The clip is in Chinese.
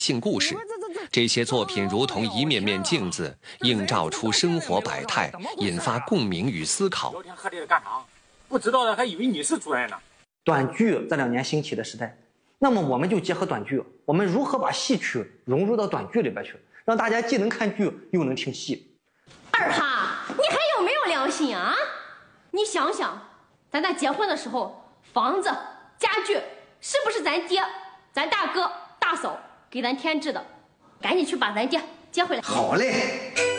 性故事。这些作品如同一面面镜子，映照出生活百态，引发共鸣与思考。 聊天喝这个干啥？不知道的还以为你是主任呢。 短剧这2年兴起的时代，那么我们就结合短剧，我们如何把戏曲融入到短剧里边去，让大家既能看剧又能听戏。 二哈，你还有没有良心啊？你想想，咱结婚的时候，房子、家具是不是咱爹、咱大哥、大嫂给咱添置的？赶紧去把咱爹接回来。 好嘞。